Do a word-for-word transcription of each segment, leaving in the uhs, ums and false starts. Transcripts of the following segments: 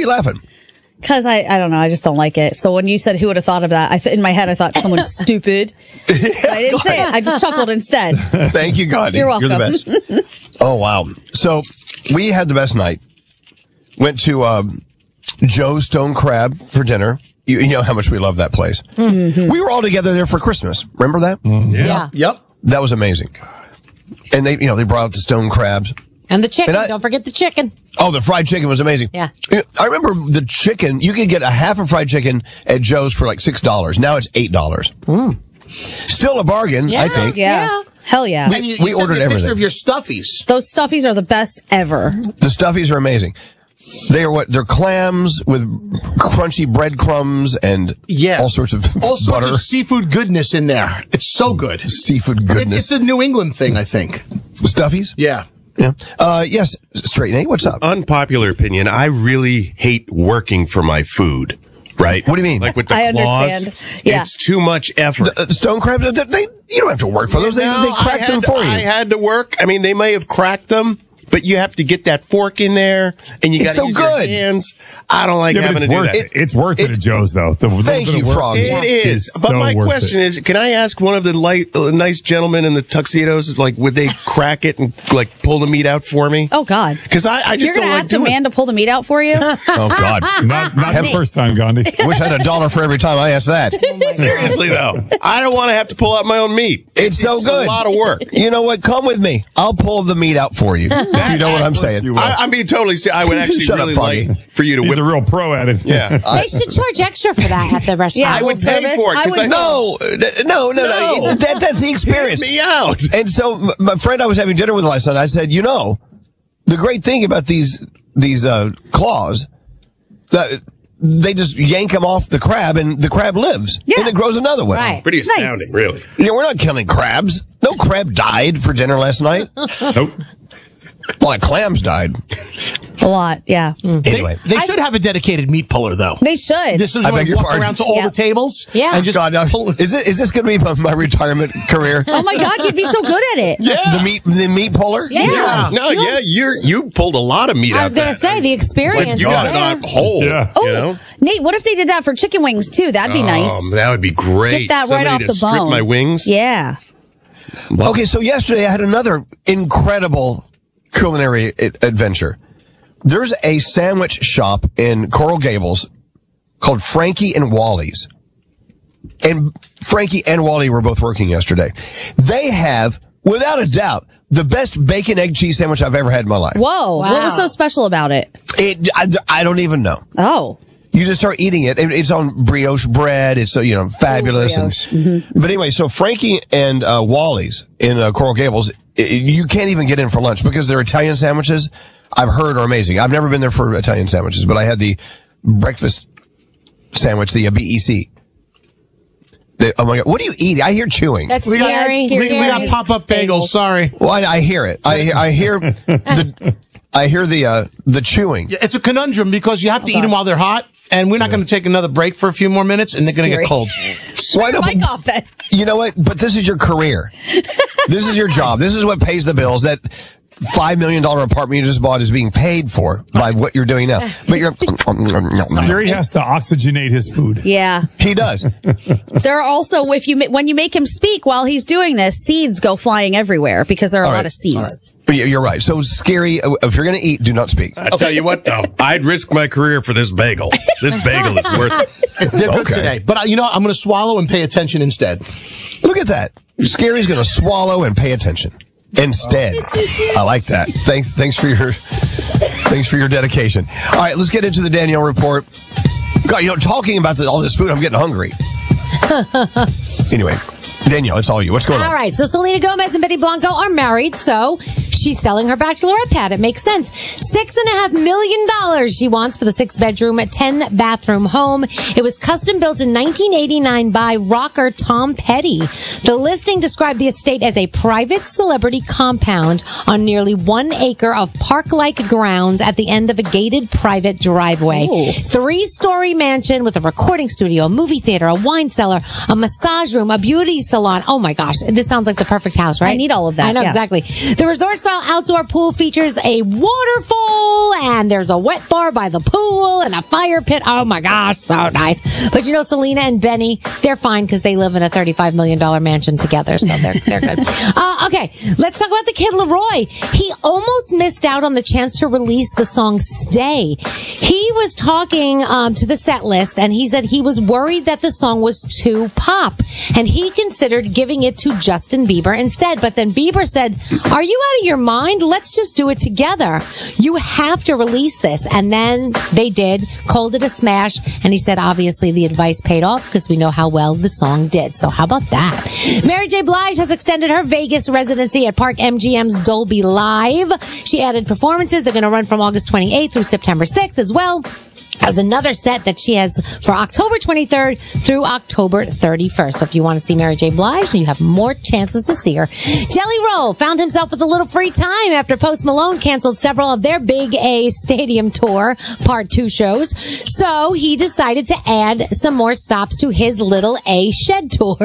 you laughing? Because I, I don't know, I just don't like it. So when you said who would have thought of that, I th- in my head I thought someone stupid. But I didn't say it. I just chuckled instead. Thank you, Gandhi. You're welcome. You're the best. Oh, wow. So we had the best night. Went to um, Joe's Stone Crab for dinner. You, you know how much we love that place. Mm-hmm. We were all together there for Christmas. Remember that? Mm-hmm. Yeah. yeah. Yep. That was amazing. And they, you know, they brought out the stone crabs. And the chicken. And I, Don't forget the chicken. Oh, the fried chicken was amazing. Yeah. I remember the chicken, you could get a half a fried chicken at Joe's for like six dollars. Now it's eight dollars. Mm. Still a bargain, yeah, I think. Yeah. yeah. Hell yeah. And you, we you ordered sent me a everything. picture of your stuffies. Those stuffies are the best ever. The stuffies are amazing. They are what? They're clams with crunchy breadcrumbs and yeah. all sorts of all sorts butter. of seafood goodness in there. It's so good. Seafood goodness. It, it's a New England thing, I think. Stuffies? Yeah. Yeah. Uh, yes, Straight Nate, what's up? Unpopular opinion. I really hate working for my food. Right? What do you mean? Like with the I claws? understand. Yeah. It's too much effort. The, uh, stone crabs, they, they, you don't have to work for those. They, No, they crack I them had- for you. I had to work. I mean, they may have cracked them, but you have to get that fork in there, and you got It's to so use good. your hands. I don't like Yeah, but having it's to do worth that. it. It's worth it, It- at Joe's, though. The little Thank bit of you, work Frog. It is. is But so my worth question it. is, can I ask one of the light, uh, nice gentlemen in the tuxedos, like, would they crack it and, like, pull the meat out for me? Oh, God. Because I, I just You're going don't to like ask a doing man to pull the meat out for you? Oh, God. Not, not the first time, Gandhi. Wish I had a dollar for every time I asked that. Seriously, though. I don't want to have to pull out my own meat. It's so good. a lot of work. You know what? Come with me. I'll pull the meat out for you. If you know what I'm saying. You will. I, I'm being totally serious. I would actually Shut up, really Foggy. like for you to He's whip. a real pro at it. Yeah. I, They should charge extra for that at the restaurant. Yeah, I would full pay service. for it I because would- I, No, no, no, no. No. That, that's the experience. me out. And so m- my friend I was having dinner with last night, I said, you know, the great thing about these, these, uh, claws, that they just yank them off the crab and the crab lives. Yeah. And it grows another one. Right. Pretty Nice. astounding, really. Yeah, we're not killing crabs. No crab died for dinner last night. Nope. A lot of clams died. A lot, yeah. Anyway. They should have a dedicated meat puller, though. They should. This is I when beg you your walk pardon. around to all Yeah. the tables. Yeah. And just God, now, pull is it, is this going to be my, my retirement career? Oh, my God, you'd be so good at it. The meat, the meat puller? Yeah. Yeah. No, You yeah, know, you're you pulled a lot of meat out I was going to that. say, the experience. Like, you got it Yeah. on whole. Yeah. Oh, You know? Nate, what if they did that for chicken wings, too? That'd be nice. Um, that would be great. Get that Somebody right off to the strip bone. my wings. Yeah. Okay, so yesterday I had another incredible culinary a- adventure. There's a sandwich shop in Coral Gables called Frankie and Wally's. And Frankie and Wally were both working yesterday. They have, without a doubt, the best bacon, egg, cheese sandwich I've ever had in my life. Whoa. Wow. What was so special about it? It, I, I don't even know. Oh. You just start eating it. It- It's on brioche bread. It's, uh, you know, fabulous. Ooh, and, brioche. Mm-hmm. But anyway, so Frankie and uh, Wally's in uh, Coral Gables, i you can't even get in for lunch because their Italian sandwiches, I've heard, are amazing. I've never been there for Italian sandwiches, but I had the breakfast sandwich, the uh, B E C. The- oh my God. What do you eat? I hear chewing. That's We got, scary. we, we got Scary. pop-up bagels. Sorry. well, I, I hear it. I, I hear the, I hear the, uh, the chewing. Yeah, it's a conundrum because you have to eat them while they're hot, and we're not going to take another break for a few more minutes, and they're going to Scary. get cold. Why don't- Mic off then. You know what? But this is your career. This is your job. This is what pays the bills. That five million dollar apartment you just bought is being paid for by what you're doing now. But you're Gary has to oxygenate his food. Yeah. he does. There are also, if you ma- when you make him speak while he's doing this, seeds go flying everywhere because there are a All lot right. of seeds. But you're right. So Scary. uh, If you're going to eat, do not speak. I tell you what, though, I'd risk my career for this bagel. This bagel is worth it. They're good Okay. today. But uh, you know what? I'm going to swallow and pay attention instead. Look at that. Scary's going to swallow and pay attention instead. I like that. Thanks. Thanks for your. Thanks for your dedication. All right, let's get into the Danielle report. God, you know, talking about the, all this food, I'm getting hungry. Anyway, Danielle, it's all you. What's going on? All right, so Selena Gomez and Betty Blanco are married, so she's selling her bachelorette pad. It makes sense. Six and a half million dollars she wants for the six bedroom, ten bathroom home. It was custom built in nineteen eighty-nine by rocker Tom Petty. The listing described the estate as a private celebrity compound on nearly one acre of park-like grounds at the end of a gated private driveway. Ooh. Three-story mansion with a recording studio, a movie theater, a wine cellar, a massage room, a beauty salon. Oh my gosh, this sounds like the perfect house, right? I need all of that, I know, yeah. exactly. The resort style Now, outdoor pool features a waterfall, and there's a wet bar by the pool and a fire pit. Oh my gosh, so nice. But you know, Selena and Benny, they're fine because they live in a thirty-five million dollars mansion together, so they're, they're good. Uh, okay, let's talk about the kid Leroy. He almost missed out on the chance to release the song Stay. He was talking um, to the set list, and he said he was worried that the song was too pop, and he considered giving it to Justin Bieber instead. But then Bieber said, are you out of your mind? Let's just do it together. You have to release this. And then they did, called it a smash, and he said obviously the advice paid off because we know how well the song did. So how about that? Mary J. Blige has extended her Vegas residency at Park M G M's Dolby Live. She added performances. They're going to run from August twenty-eighth through September sixth as well as another set that she has for October twenty-third through October thirty-first. So if you want to see Mary J. Blige, you have more chances to see her. Jelly Roll found himself with a little free time after Post Malone canceled several of their Big A Stadium Tour Part two shows. So he decided to add some more stops to his Little A Shed Tour.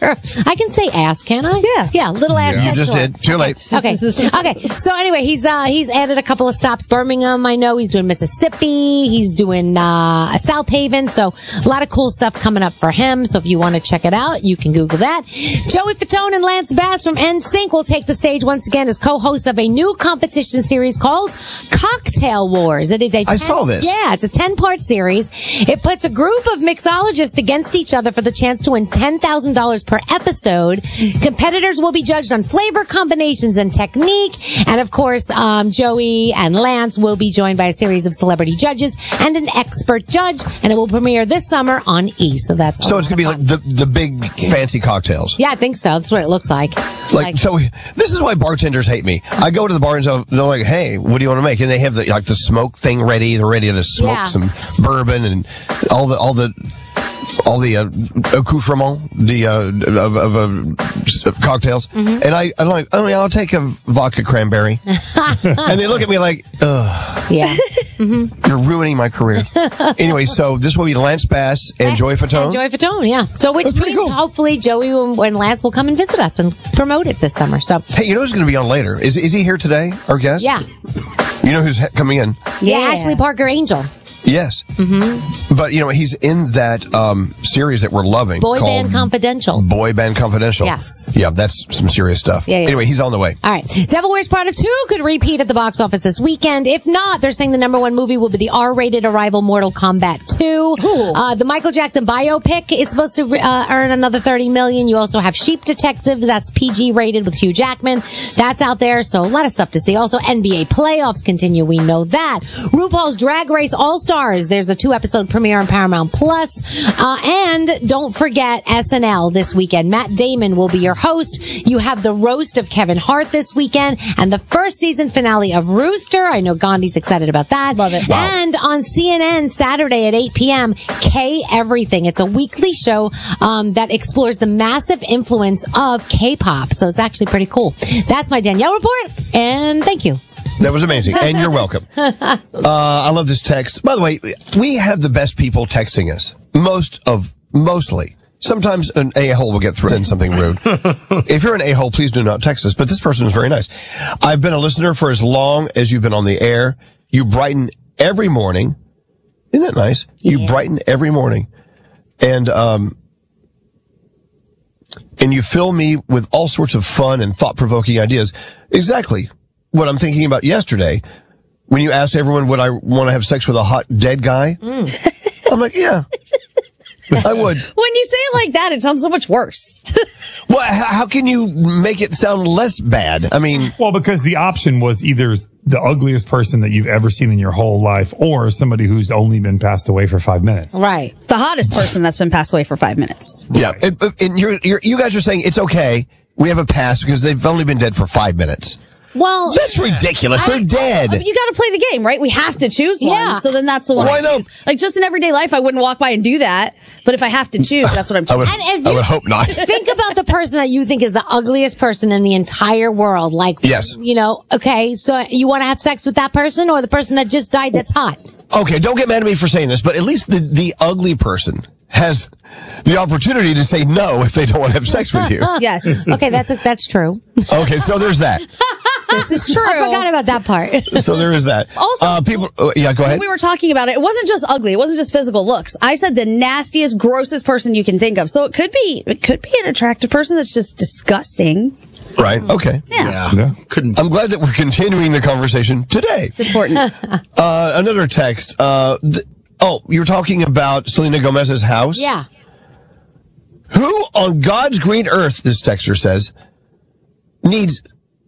I can say ass, can I? Yeah. Yeah, Little Ass You Shed just Tour. did. Too late. Okay. Okay. So anyway, he's uh he's added a couple of stops. Birmingham, I know. He's doing Mississippi. He's doing uh South Haven. So a lot of cool stuff coming up for him. So if you want to check it out, you can Google that. Joey Fatone and Lance Bass from N Sync will take the stage once again as co-hosts of a new competition series called Cocktail Wars. It is a I ten, saw this. Yeah, it's a ten-part series. It puts a group of mixologists against each other for the chance to win ten thousand dollars per episode. Competitors will be judged on flavor combinations and technique. And of course, um, Joey and Lance will be joined by a series of celebrity judges and an expert judge. And it will premiere this summer on E! So that's So it's going to be like the, the big fancy cocktails. yeah, I think so. That's what it looks like. Like, so this is why bartenders hate me. I go to the bar and so they're like, hey, what do you want to make? And they have the, like the smoke thing ready. They're ready to smoke Yeah. some bourbon and all the, all the, all the uh, accoutrement, the uh, of, of, of cocktails, Mm-hmm. and I, I'm like, oh yeah, I'll take a vodka cranberry, and they look at me like, ugh, Yeah. you're ruining my career. Anyway, so this will be Lance Bass and Joey Fatone. And Joey Fatone, yeah. So which That's pretty means cool. hopefully Joey and Lance will come and visit us and promote it this summer. So Hey, you know who's going to be on later? Is is he here today? Our guest? yeah. You know who's he- coming in? Yeah, Yeah. Ashley Parker Angel. Yes. Mm-hmm. But, you know, he's in that um, series that we're loving. Boy called Band Confidential. Boy Band Confidential. Yes. Yeah, that's some serious stuff. Yeah, yeah. Anyway, he's on the way. All right. Devil Wears Prada two could repeat at the box office this weekend. If not, they're saying the number one movie will be the R-rated Arrival Mortal Kombat two. Uh, the Michael Jackson biopic is supposed to uh, earn another thirty million dollars. You also have Sheep Detective. That's P G rated with Hugh Jackman. That's out there. So a lot of stuff to see. Also, N B A playoffs continue. We know that. RuPaul's Drag Race All-Stars. There's a two episode premiere on Paramount Plus. Uh, and don't forget S N L this weekend. Matt Damon will be your host. You have the roast of Kevin Hart this weekend and the first season finale of Rooster. I know Gandhi's excited about that. Love it. Wow. And on C N N Saturday at eight p.m., K Everything. It's a weekly show um, that explores the massive influence of K-pop. So it's actually pretty cool. That's my Danielle report, and thank you. That was amazing. And you're welcome. Uh, I love this text. By the way, we have the best people texting us. Most of, mostly. Sometimes an a-hole will get through and something rude. If you're an a-hole, please do not text us. But this person is very nice. I've been a listener for as long as you've been on the air. You brighten every morning. Isn't that nice? You Yeah. brighten every morning. And, um, and you fill me with all sorts of fun and thought-provoking ideas. Exactly what I'm thinking about yesterday when you asked everyone would I want to have sex with a hot dead guy. Mm. I'm like, yeah, I would. When you say it like that, it sounds so much worse. Well, h- how can you make it sound less bad? I mean, Well, because the option was either the ugliest person that you've ever seen in your whole life or somebody who's only been passed away for five minutes. Right. The hottest person that's been passed away for five minutes. yeah, it, it- and you're, you're, you guys are saying it's okay. We have a pass because they've only been dead for five minutes. Well, That's ridiculous. They're dead. You got to play the game, right? We have to choose one. Yeah. So then that's the one Why I not? choose. Like just in everyday life, I wouldn't walk by and do that. But if I have to choose, that's what I'm I would, choosing. And if I you- would hope not. think about the person that you think is the ugliest person in the entire world. Like, Yes. you know, okay, so you want to have sex with that person or the person that just died that's hot? Okay, don't get mad at me for saying this, but at least the, the ugly person has the opportunity to say no if they don't want to have sex with you. Yes. Okay, that's that's true. Okay, so there's that. This is true. I forgot about that part. So there is that. Also, uh, people. Uh, yeah, go ahead. When we were talking about it, it wasn't just ugly. It wasn't just physical looks. I said the nastiest, grossest person you can think of. So it could be, it could be an attractive person that's just disgusting. Right. Okay. Yeah. Yeah. Couldn't. I'm glad that we're continuing the conversation today. It's important. Uh, another text. Uh, th- oh, you were talking about Selena Gomez's house? Yeah. Who on God's green earth, this texter says, needs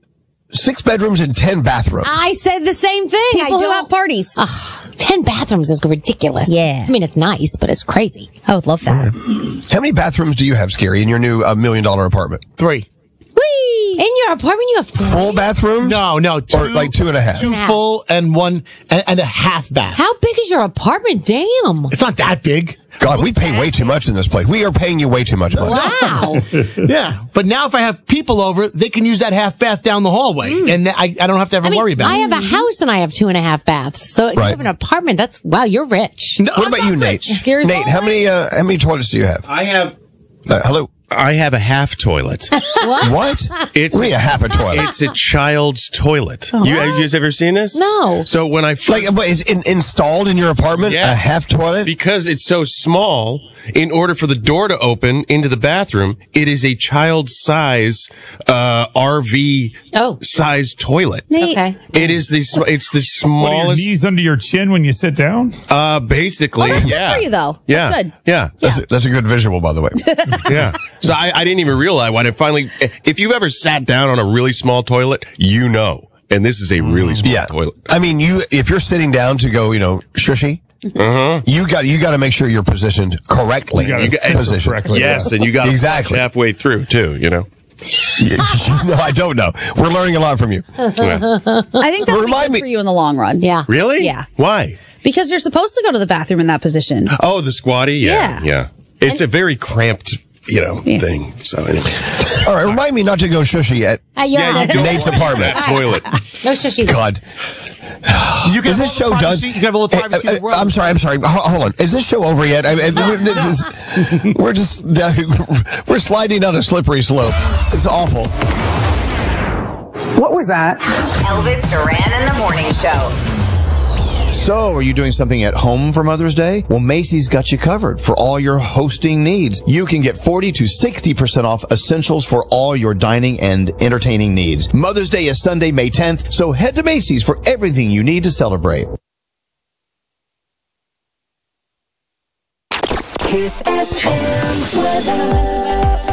six bedrooms and ten bathrooms? I said the same thing. People I who don't. have parties. Ugh, ten bathrooms is ridiculous. Yeah. I mean, it's nice, but it's crazy. I would love that. How many bathrooms do you have, Scary, in your new uh, million dollar apartment? Three. Whee! In your apartment, you have three? Full bathrooms? No, no. Two, Or like two and a half? Two full and one and, and a half bath. How big is your apartment? Damn. It's not that big. God, we pay way too much in this place. We are paying you way too much money. Wow. Yeah. But now if I have people over, they can use that half bath down the hallway. And I, I don't have to ever I mean, worry about I it. have a house and I have two and a half baths. So if you Right. have an apartment, that's, wow, you're rich. No, What I'm about not you, Nate? rich. Scares Nate, how many uh, how many toilets do you have? I have Uh, hello. I have a half toilet. What? It's What do you mean a half a toilet? It's a child's toilet. You, have you guys ever seen this? No. So when I first, Like, but it's in, installed in your apartment? Yeah. A half toilet? because it's so small, in order for the door to open into the bathroom, it is a child size uh, R V Oh. size toilet. Nate, Okay. It is the sm- it's the What are your smallest. knees under your chin when you sit down? Uh, basically, Oh, that's good yeah. for you, though. That's Yeah, good. yeah, That's, a, that's a good visual, by the way. yeah. So I, I didn't even realize when it finally. If you've ever sat down on a really small toilet, you know. And this is a really small Yeah. toilet. I mean, you if you're sitting down to go, you know, shushy, Uh-huh. you got you got to make sure you're positioned correctly. You gotta You sit got- positioned. correctly. Yes, and you got Exactly. halfway through too. You know. no, I don't know. We're learning a lot from you. Yeah. I think that would be Remind good me- for you in the long run. Yeah. Really? Yeah. Why? Because you're supposed to go to the bathroom in that position. Oh, the squatty. Yeah, Yeah. yeah. It's a very cramped, you know, Yeah. thing. So anyway, All right, remind me not to go shushy at Uh, you're yeah, out. you don't Nate's want apartment. that toilet. No shushi. God. You can Is have this all show the done? privacy- You can have a little privacy in the Uh, uh, world. I'm sorry. I'm sorry. Ho- Hold on. Is this show over yet? I mean, we're- this is, we're just we're sliding down a slippery slope. It's awful. What was that? Elvis Duran in the Morning Show. So, are you doing something at home for Mother's Day? Well, Macy's got you covered for all your hosting needs. You can get forty to sixty percent off essentials for all your dining and entertaining needs. Mother's Day is Sunday, May tenth, so head to Macy's for everything you need to celebrate. Kiss F M weather.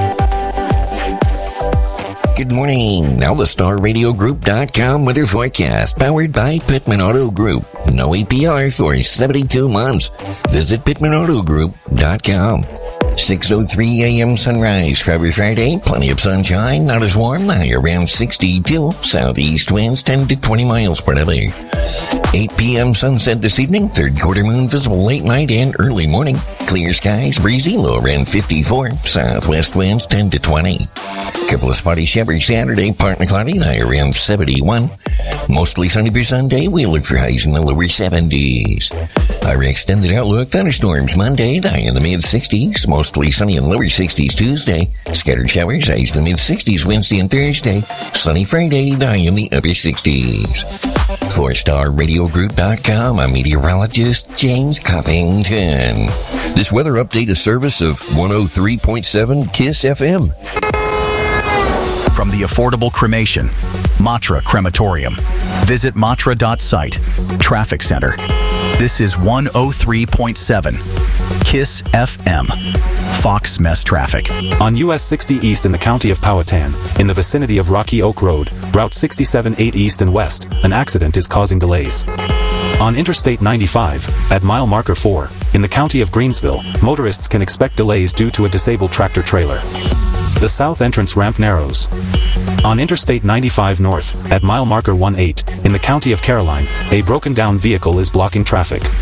Good morning. Now the Star Radio Group dot com weather forecast powered by Pittman Auto Group. No A P R for seventy-two months. Visit Pittman Auto Group dot com. six oh three a.m. sunrise for every Friday. Plenty of sunshine, not as warm. High around sixty-two. Southeast winds ten to twenty miles per hour. eight p.m. sunset this evening. Third quarter moon visible late night and early morning. Clear skies, breezy, low around fifty-four. Southwest winds ten to twenty. Couple of spotty showers Saturday, partly cloudy, high around seventy-one. Mostly sunny for Sunday. We look for highs in the lower seventies. Our extended outlook, thunderstorms Monday, high in the mid-sixties. Mostly sunny and lower sixties Tuesday. Scattered showers, highs in the mid-sixties Wednesday and Thursday. Sunny Friday, high in the upper sixties. For Star Radio Group dot com, I'm meteorologist James Covington. This weather update is service of one oh three point seven KISS F M. From the affordable cremation, Matra Crematorium. Visit matra dot site. Traffic Center. This is one oh three point seven KISS F M. Fox Mess Traffic. On U S sixty East in the county of Powhatan, in the vicinity of Rocky Oak Road, Route sixty-seven eight East and West, an accident is causing delays. On Interstate ninety-five, at mile marker four, in the county of Greensville, motorists can expect delays due to a disabled tractor-trailer. The south entrance ramp narrows. On Interstate ninety-five North, at mile marker one eight, in the county of Caroline, a broken-down vehicle is blocking traffic.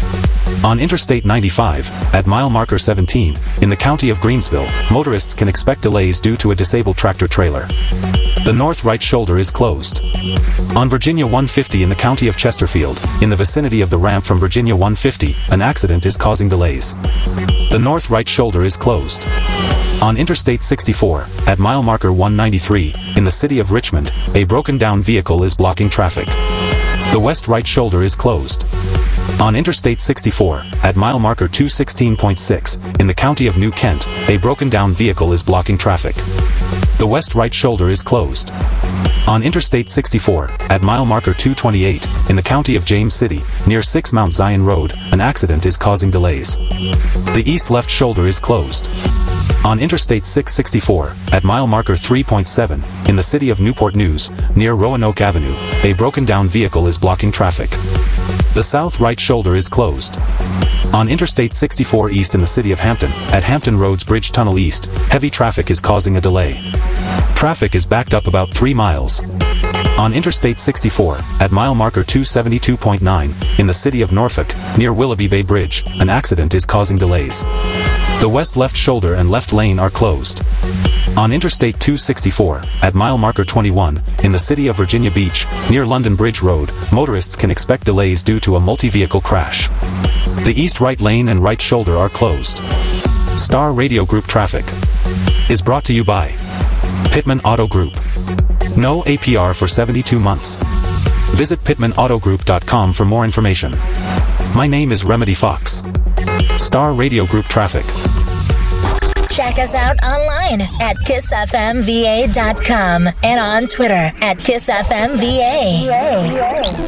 On Interstate ninety-five, at mile marker seventeen, in the county of Greensville, motorists can expect delays due to a disabled tractor-trailer. The north right shoulder is closed. On Virginia one fifty in the county of Chesterfield, in the vicinity of the ramp from Virginia one fifty, an accident is causing delays. The north right shoulder is closed. On Interstate sixty-four, at mile marker one ninety-three, in the city of Richmond, a broken down vehicle is blocking traffic. The west right shoulder is closed. On Interstate sixty-four, at mile marker two sixteen point six, in the county of New Kent, a broken down vehicle is blocking traffic. The west right shoulder is closed. On Interstate sixty-four, at mile marker two twenty-eight, in the county of James City, near six Mount Zion Road, an accident is causing delays. The east left shoulder is closed. On Interstate six sixty-four, at mile marker three point seven, in the city of Newport News, near Roanoke Avenue, a broken down vehicle is blocking traffic. The south right shoulder is closed. On Interstate sixty-four east in the city of Hampton, at Hampton Roads Bridge Tunnel East, heavy traffic is causing a delay. Traffic is backed up about three miles. On Interstate sixty-four, at mile marker two seventy-two point nine, in the city of Norfolk, near Willoughby Bay Bridge, an accident is causing delays. The west left shoulder and left lane are closed. On Interstate two sixty-four, at mile marker twenty-one, in the city of Virginia Beach, near London Bridge Road, motorists can expect delays due to a multi-vehicle crash. The east right lane and right shoulder are closed. Star Radio Group traffic is brought to you by Pittman Auto Group. No A P R for seventy-two months. Visit pittman auto group dot com for more information. My name is Remedy Fox. Star Radio Group traffic. Check us out online at kiss f m v a dot com and on Twitter at kiss f m v a.